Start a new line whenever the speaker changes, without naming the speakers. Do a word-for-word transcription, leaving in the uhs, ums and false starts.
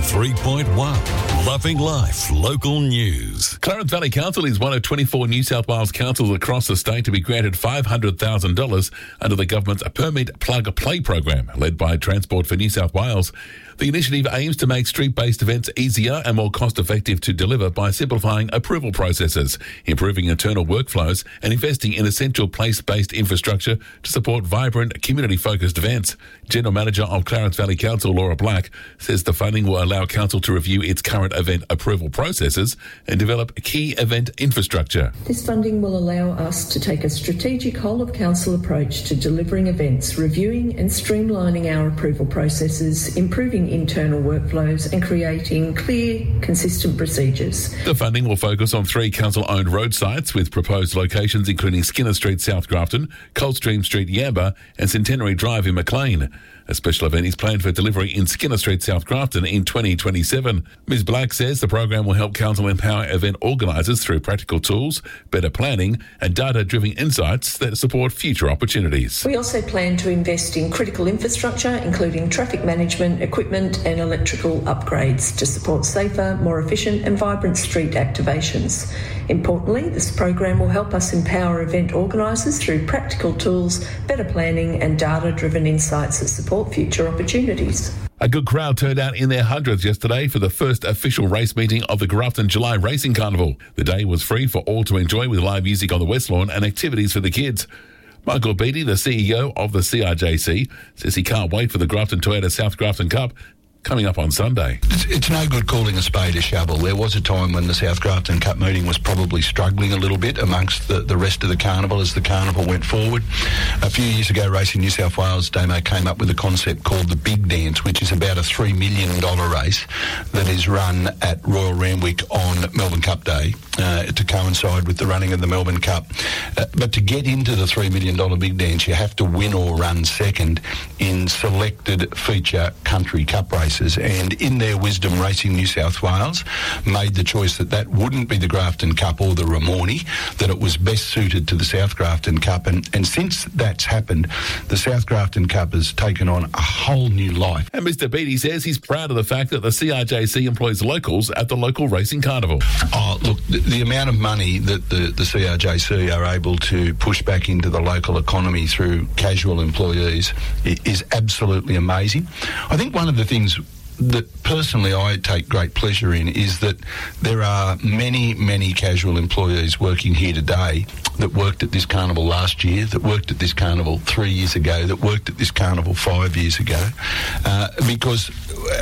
three point one. Loving Life Local News. Clarence Valley Council is one of twenty-four New South Wales councils across the state to be granted five hundred thousand dollars under the government's Permit Plug Play program, led by Transport for New South Wales. The initiative aims to make street-based events easier and more cost-effective to deliver by simplifying approval processes, improving internal workflows and investing in essential place-based infrastructure to support vibrant, community-focused events. General Manager of Clarence Valley Council, Laura Black, says the funding will allow Council to review its current event approval processes and develop key event infrastructure.
This funding will allow us to take a strategic whole-of-council approach to delivering events, reviewing and streamlining our approval processes, improving internal workflows and creating clear, consistent procedures.
The funding will focus on three council-owned road sites with proposed locations including Skinner Street, South Grafton, Coldstream Street, Yamba and Centenary Drive in Maclean. A special event is planned for delivery in Skinner Street, South Grafton in twenty twenty-seven. Miz Black says the program will help Council empower event organisers through practical tools, better planning and data-driven insights that support future opportunities.
We also plan to invest in critical infrastructure, including traffic management, equipment and electrical upgrades to support safer, more efficient and vibrant street activations. Importantly, this program will help us empower event organisers through practical tools, better planning and data-driven insights that support future opportunities.
A good crowd turned out in their hundreds yesterday for the first official race meeting of the Grafton July Racing Carnival. The day was free for all to enjoy with live music on the West Lawn and activities for the kids. Michael Beattie, the C E O of the C R J C, says he can't wait for the Grafton Toyota South Grafton Cup coming up on Sunday.
It's, it's no good calling a spade a shovel. There was a time when the South Grafton Cup meeting was probably struggling a little bit amongst the, the rest of the carnival as the carnival went forward. A few years ago, Racing New South Wales, Damo, came up with a concept called the Big Dance, which is about a three million dollars race that is run at Royal Randwick on Melbourne Cup Day uh, to coincide with the running of the Melbourne Cup. Uh, but to get into the three million dollars Big Dance, you have to win or run second in selected feature country cup races. And in their wisdom, Racing New South Wales made the choice that that wouldn't be the Grafton Cup or the Ramornie, that it was best suited to the South Grafton Cup. And, and since that's happened, the South Grafton Cup has taken on a whole new life.
And Mister Beattie says he's proud of the fact that the C R J C employs locals at the local racing carnival.
Oh, look, the, the amount of money that the, the C R J C are able to push back into the local economy through casual employees is absolutely amazing. I think one of the things that personally I take great pleasure in is that there are many, many casual employees working here today that worked at this carnival last year, that worked at this carnival three years ago, that worked at this carnival five years ago, uh, because